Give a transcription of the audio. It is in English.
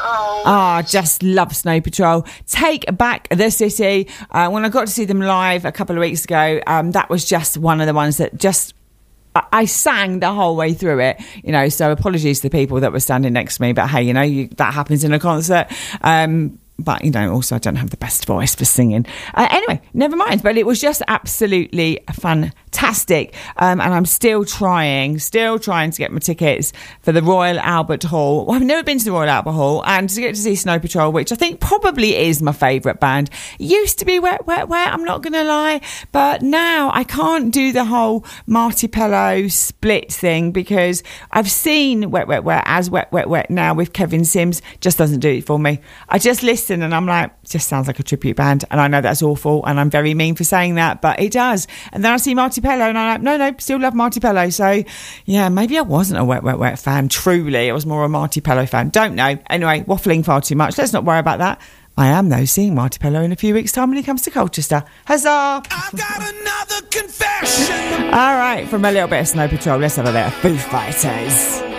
Just love Snow Patrol. Take Back the City. When I got to see them live a couple of weeks ago, that was just one of the ones that just... I sang the whole way through it, so apologies to the people that were standing next to me, but hey, that happens in a concert. But, also I don't have the best voice for singing. Anyway, never mind. But it was just absolutely fantastic. And I'm still trying to get my tickets for the Royal Albert Hall. Well, I've never been to the Royal Albert Hall. And to get to see Snow Patrol, which I think probably is my favourite band. It used to be Wet, Wet, Wet, I'm not going to lie. But now I can't do the whole Marty Pellow split thing because I've seen Wet, Wet, Wet as Wet, Wet, Wet now with Kevin Sims. Just doesn't do it for me. I just listen and I'm like, just sounds like a tribute band. And I know that's awful and I'm very mean for saying that, but it does. And then I see Marty Pellow and I'm like, no, still love Marty Pellow. So yeah, maybe I wasn't a Wet, Wet, Wet fan. Truly, I was more a Marty Pellow fan. Don't know. Anyway, waffling far too much. Let's not worry about that. I am, though, seeing Marty Pellow in a few weeks' time when he comes to Colchester. Huzzah! I've got another confession. All right, from a little bit of Snow Patrol, let's have a bit of Foo Fighters.